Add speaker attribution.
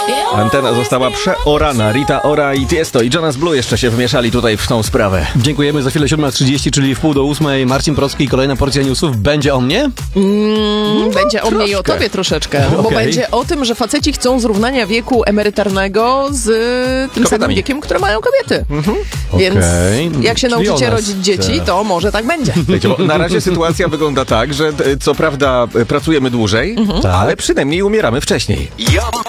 Speaker 1: Antena została przeorana. Rita Ora i Tiesto i Jonas Blue jeszcze się wmieszali tutaj w tą sprawę.
Speaker 2: Dziękujemy. Za chwilę 7:30, czyli w 7:30. Marcin Procki i kolejna porcja newsów. Będzie o mnie?
Speaker 3: Będzie o mnie i o tobie troszeczkę. Bo będzie o tym, że faceci chcą zrównania wieku emerytalnego z tym samym wiekiem, które mają kobiety. Więc jak się nauczycie rodzić dzieci, to może tak będzie.
Speaker 1: Wiecie, bo na razie sytuacja wygląda tak, że co prawda pracujemy dłużej, ale przynajmniej umieramy wcześniej.